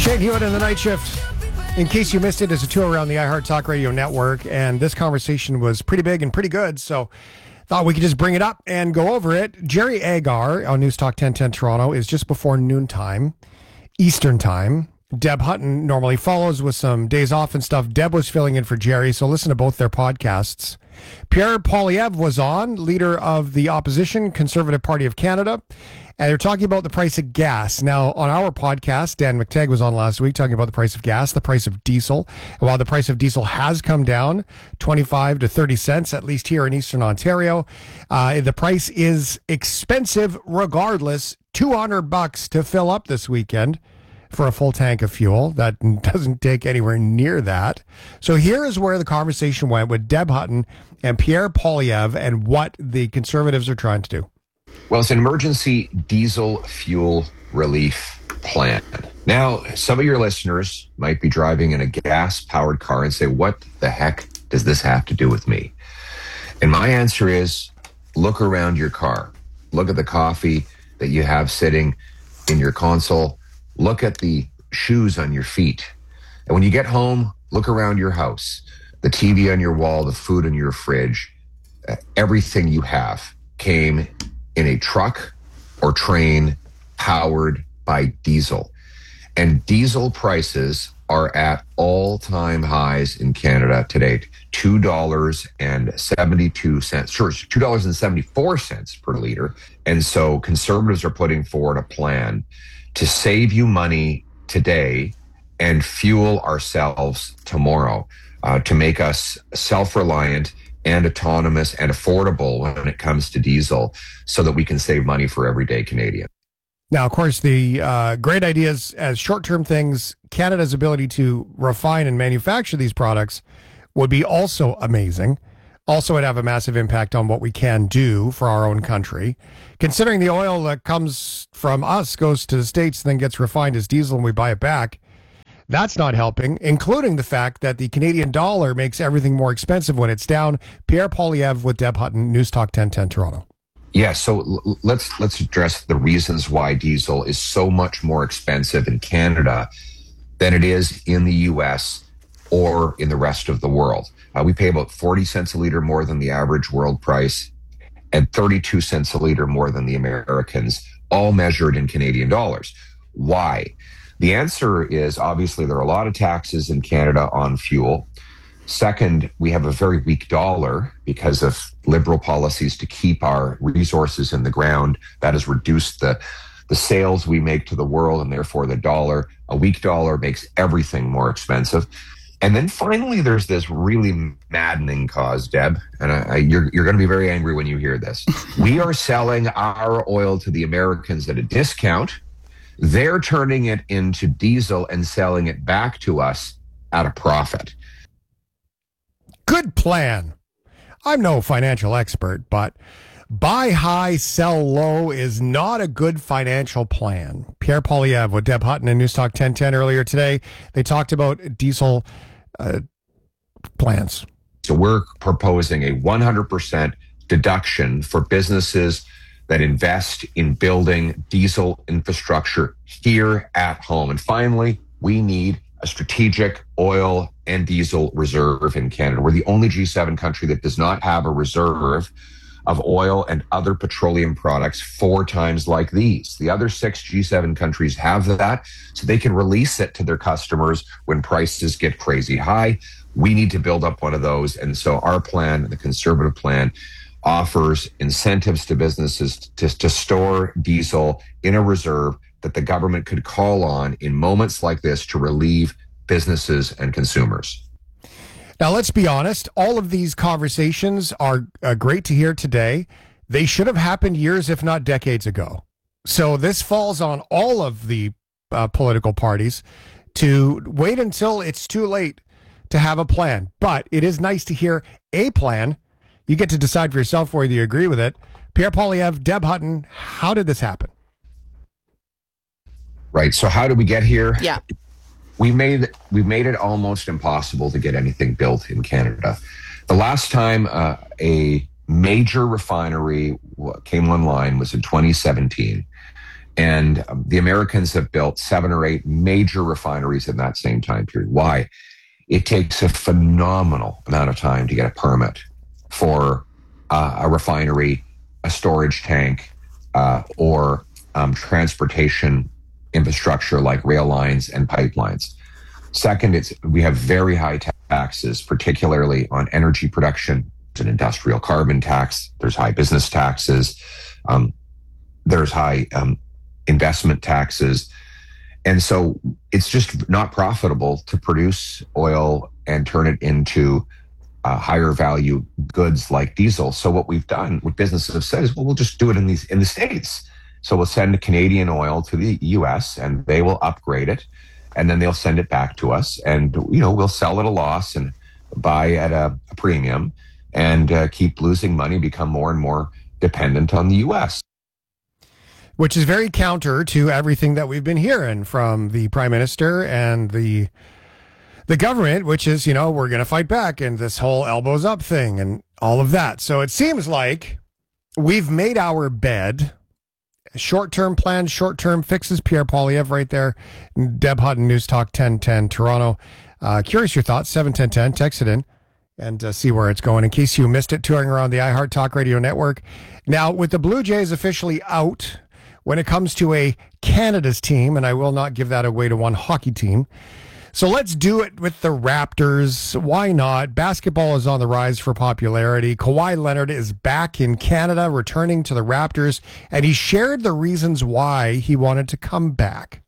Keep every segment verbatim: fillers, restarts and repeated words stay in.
Shane Hewitt in the Night Shift. In case you missed it, it's a tour around the iHeart Talk Radio network, and this conversation was pretty big and pretty good, so thought we could just bring it up and go over it. Jerry Agar on News Talk ten ten Toronto is just before noontime, Eastern Time. Deb Hutton normally follows with some days off and stuff. Deb was filling in for Jerry, so listen to both their podcasts. Pierre Poilievre was on, leader of the opposition Conservative Party of Canada, and they're talking about the price of gas. Now, on our podcast, Dan McTagg was on last week talking about the price of gas, the price of diesel. And while the price of diesel has come down twenty-five to thirty cents, at least here in Eastern Ontario, uh, the price is expensive regardless. two hundred bucks to fill up this weekend for a full tank of fuel. That doesn't take anywhere near that. So here is where the conversation went with Deb Hutton and Pierre Poilievre and what the Conservatives are trying to do. Well, it's an emergency diesel fuel relief plan. Now, some of your listeners might be driving in a gas-powered car and say, what the heck does this have to do with me? And my answer is, look around your car. Look at the coffee that you have sitting in your console. Look at the shoes on your feet. And when you get home, look around your house. The T V on your wall, the food in your fridge, uh, everything you have came in a truck or train powered by diesel. And diesel prices are at all-time highs in Canada today, two dollars and seventy-two cents, sure, two dollars and seventy-four cents per liter. And so Conservatives are putting forward a plan to save you money today and fuel ourselves tomorrow, uh, to make us self-reliant and autonomous and affordable when it comes to diesel so that we can save money for everyday Canadian. Now, of course, the uh, great ideas as short-term things, Canada's ability to refine and manufacture these products would be also amazing. Also, it'd have a massive impact on what we can do for our own country. Considering the oil that comes from us goes to the States and then gets refined as diesel and we buy it back, that's not helping, including the fact that the Canadian dollar makes everything more expensive when it's down. Pierre Poilievre with Deb Hutton, News Talk ten ten Toronto. Yeah, so l- let's let's address the reasons why diesel is so much more expensive in Canada than it is in the U S or in the rest of the world. Uh, we pay about forty cents a liter more than the average world price and thirty-two cents a liter more than the Americans, all measured in Canadian dollars. Why? The answer is obviously there are a lot of taxes in Canada on fuel. Second, we have a very weak dollar because of Liberal policies to keep our resources in the ground. That has reduced the, the sales we make to the world and therefore the dollar. A weak dollar makes everything more expensive. And then finally, there's this really maddening cause, Deb, and I, I, you're, you're going to be very angry when you hear this. We are selling our oil to the Americans at a discount. They're turning it into diesel and selling it back to us at a profit. Good plan. I'm no financial expert, but buy high, sell low is not a good financial plan. Pierre Poilievre with Deb Hutton and News Talk ten ten earlier today. They talked about diesel uh, plans. So we're proposing a one hundred percent deduction for businesses that invest in building diesel infrastructure here at home. And finally, we need a strategic oil and diesel reserve in Canada. We're the only G seven country that does not have a reserve of oil and other petroleum products four times like these. The other six G seven countries have that, so they can release it to their customers when prices get crazy high. We need to build up one of those. And so our plan, the Conservative plan, offers incentives to businesses to, to store diesel in a reserve that the government could call on in moments like this to relieve businesses and consumers. Now, let's be honest. All of these conversations are uh, great to hear today. They should have happened years, if not decades ago. So this falls on all of the uh, political parties to wait until it's too late to have a plan. But it is nice to hear a plan. You get to decide for yourself whether you agree with it. Pierre Poilievre, Deb Hutton, how did this happen? Right. So how did we get here? Yeah. We made we made it almost impossible to get anything built in Canada. The last time uh, a major refinery came online was in twenty seventeen. And um, the Americans have built seven or eight major refineries in that same time period. Why? It takes a phenomenal amount of time to get a permit for uh, a refinery, a storage tank, uh, or um, transportation infrastructure like rail lines and pipelines. Second, it's we have very high taxes, particularly on energy production. There's an industrial carbon tax. There's high business taxes. Um, there's high um, investment taxes. And so it's just not profitable to produce oil and turn it into uh, higher value goods like diesel. So what we've done, what businesses have said is, well, we'll just do it in these in the States. So we'll send Canadian oil to the U S and they will upgrade it, and then they'll send it back to us, and you know we'll sell at a loss and buy at a, a premium, and uh, keep losing money, become more and more dependent on the U S. Which is very counter to everything that we've been hearing from the Prime Minister and the the government, which is, you know, we're going to fight back and this whole elbows up thing and all of that. So it seems like we've made our bed. Short-term plans, short-term fixes. Pierre Poilievre right there. Deb Hutton, News Talk ten ten Toronto. Uh, curious your thoughts, seven ten ten. Text it in and uh, see where it's going. In case you missed it, touring around the iHeart Talk Radio Network. Now, with the Blue Jays officially out when it comes to a Canada's team, and I will not give that away to one hockey team. So let's do it with the Raptors. Why not? Basketball is on the rise for popularity. Kawhi Leonard is back in Canada, returning to the Raptors, and he shared the reasons why he wanted to come back.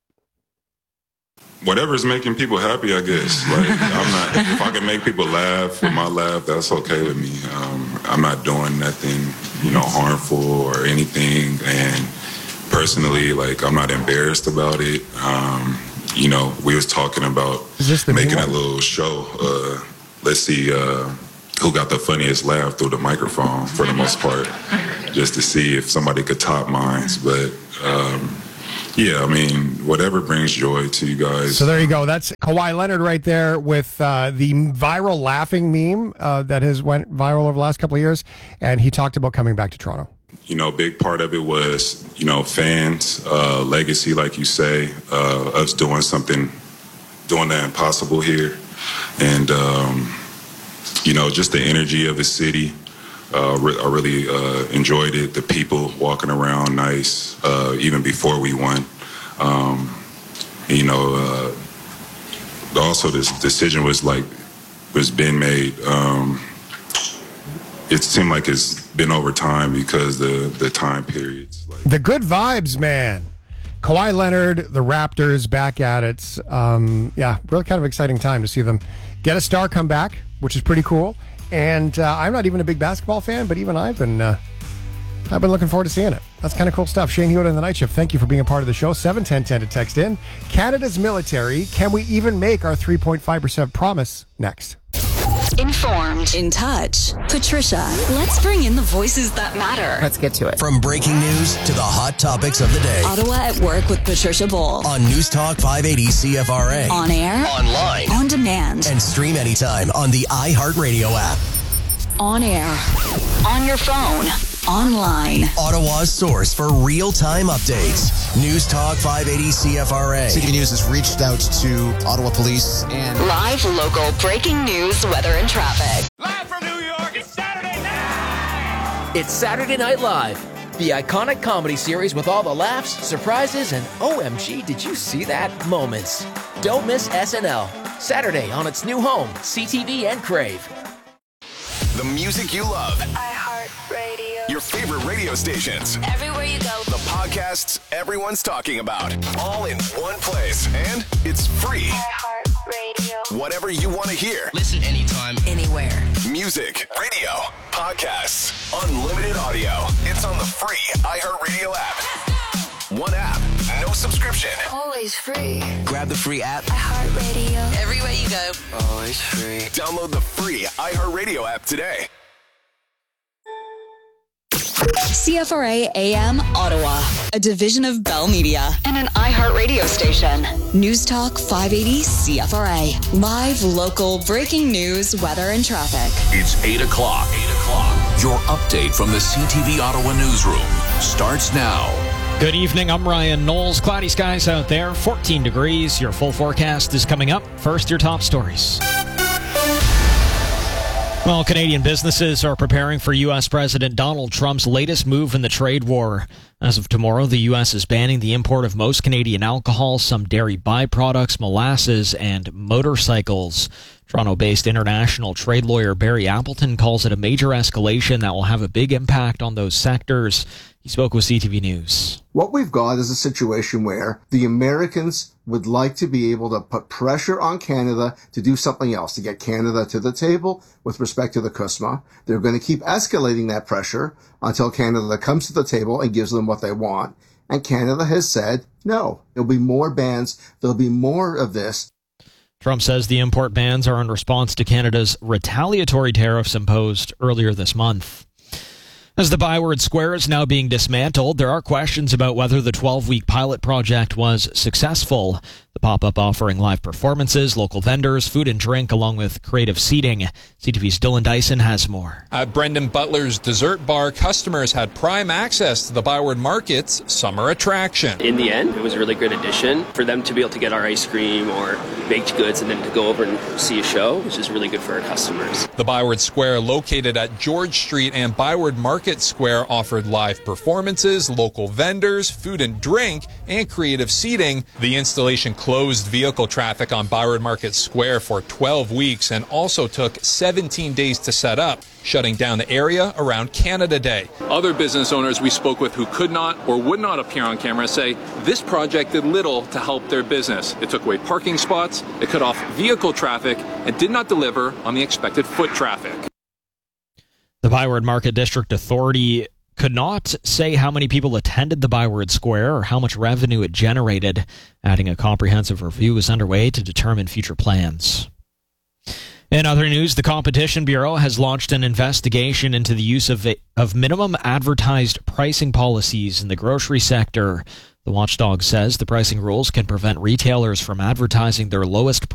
Whatever's making people happy, I guess. Like, I'm not. If I can make people laugh with my laugh, that's okay with me. Um, I'm not doing nothing, you know, harmful or anything. And personally, like, I'm not embarrassed about it. Um, You know, we was talking about making a little show. Uh, let's see uh, who got the funniest laugh through the microphone for the most part, just to see if somebody could top mine. But, um, yeah, I mean, whatever brings joy to you guys. So there you go. That's Kawhi Leonard right there with uh, the viral laughing meme uh, that has went viral over the last couple of years. And he talked about coming back to Toronto. You know, a big part of it was, you know, fans, uh, legacy, like you say, uh, us doing something, doing the impossible here. And, um, you know, just the energy of the city. Uh, re- I really uh, enjoyed it. The people walking around nice, uh, even before we won. Um, you know, uh, also this decision was like, was been made. Um, it seemed like it's been over time because the the time periods. Like. The good vibes, man. Kawhi Leonard, the Raptors, back at it. Um, yeah, really kind of exciting time to see them get a star come back, which is pretty cool. And uh, I'm not even a big basketball fan, but even I've been uh, I've been looking forward to seeing it. That's kind of cool stuff. Shane Hewitt in the Night Shift, thank you for being a part of the show. seven ten ten to text in. Canada's military, can we even make our three point five percent promise? Next. Informed, in touch. Patricia, let's bring in the voices that matter. Let's get to it. From breaking news to the hot topics of the day. Ottawa at Work with Patricia Bowl. On News Talk five eighty C F R A. On air. Online. On demand. And stream anytime on the iHeartRadio app. On air. On your phone. Online. Ottawa's source for real-time updates. News Talk five eighty C F R A. C T V News has reached out to Ottawa Police and... Live local breaking news, weather, and traffic. Live from New York, it's Saturday night! It's Saturday Night Live, the iconic comedy series with all the laughs, surprises, and O M G, did you see that moments. Don't miss S N L. Saturday on its new home, C T V and Crave. The music you love. iHeartRadio. Your favorite radio stations. Everywhere you go. The podcasts everyone's talking about. All in one place. And it's free. iHeartRadio. Whatever you want to hear. Listen anytime. Anywhere. Music, radio, podcasts, unlimited audio. It's on the free iHeartRadio app. One app, no subscription. Always free. Grab the free app. iHeartRadio. Everywhere you go. Always free. Download the free iHeartRadio app today. C F R A A M Ottawa, a division of Bell Media and an iHeartRadio station. News Talk five eighty C F R A. Live local breaking news, weather, and traffic. It's eight o'clock. eight o'clock. Your update from the C T V Ottawa newsroom starts now. Good evening, I'm Ryan Knowles. Cloudy skies out there, fourteen degrees. Your full forecast is coming up. First, your top stories. Well, Canadian businesses are preparing for U S. President Donald Trump's latest move in the trade war. As of tomorrow, the U S is banning the import of most Canadian alcohol, some dairy byproducts, molasses, and motorcycles. Toronto-based international trade lawyer Barry Appleton calls it a major escalation that will have a big impact on those sectors. He spoke with C T V News. What we've got is a situation where the Americans would like to be able to put pressure on Canada to do something else, to get Canada to the table with respect to the C U S M A. They're going to keep escalating that pressure until Canada comes to the table and gives them what they want. And Canada has said, no, there'll be more bans. There'll be more of this. Trump says the import bans are in response to Canada's retaliatory tariffs imposed earlier this month. As the Byward Square is now being dismantled, there are questions about whether the twelve-week pilot project was successful. The pop-up offering live performances, local vendors, food and drink, along with creative seating. C T V's Dylan Dyson has more. At Brendan Butler's Dessert Bar, customers had prime access to the Byward Market's summer attraction. In the end, it was a really good addition for them to be able to get our ice cream or baked goods and then to go over and see a show, which is really good for our customers. The Byward Square, located at George Street and Byward Market Square, offered live performances, local vendors, food and drink, and creative seating. The installation closed vehicle traffic on Byward Market Square for twelve weeks and also took seventeen days to set up, shutting down the area around Canada Day. Other business owners we spoke with who could not or would not appear on camera say this project did little to help their business. It took away parking spots, it cut off vehicle traffic, and did not deliver on the expected foot traffic. The Byward Market District Authority could not say how many people attended the Byward Square or how much revenue it generated, adding a comprehensive review is underway to determine future plans. In other news, the Competition Bureau has launched an investigation into the use of, of minimum advertised pricing policies in the grocery sector. The watchdog says the pricing rules can prevent retailers from advertising their lowest